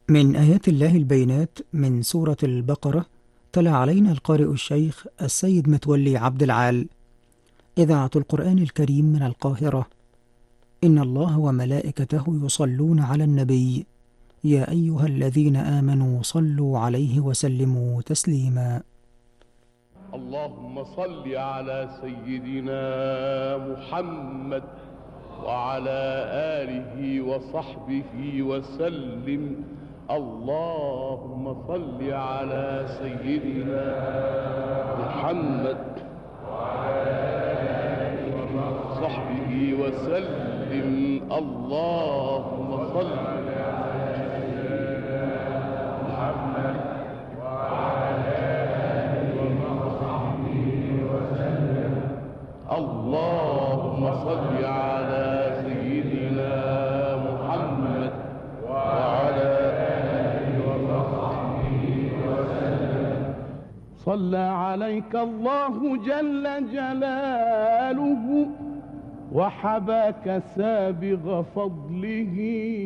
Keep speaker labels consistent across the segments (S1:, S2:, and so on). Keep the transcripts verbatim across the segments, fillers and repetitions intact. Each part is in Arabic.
S1: من آيات الله البينات من سورة البقرة. تلا علينا القارئ الشيخ السيد متولي عبد العال. إذاعة القرآن الكريم من القاهرة. إن الله وملائكته يصلون على النبي، يا أيها الذين آمنوا صلوا عليه وسلموا تسليما.
S2: اللهم صل على سيدنا محمد وعلى آله وصحبه وسلم. اللهم صل على سيدنا محمد وعلى آله وصحبه وسلم. اللهم صل على سيدنا محمد وعلى آله وصحبه وسلم. اللهم صل على سيدنا محمد وعلى آله وصحبه وسلم. صلى عليك الله جل جلاله وحباك سابغ فضله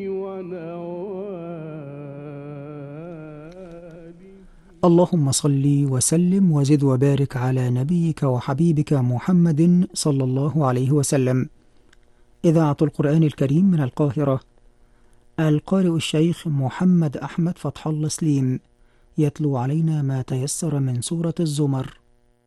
S2: ونواله.
S1: اللهم صل وسلم وزد وبارك على نبيك وحبيبك محمد صلى الله عليه وسلم. إذاعة القرآن الكريم من القاهرة. القارئ الشيخ محمد أحمد فتح الله سليم يتلو علينا ما تيسر من سورة الزمر.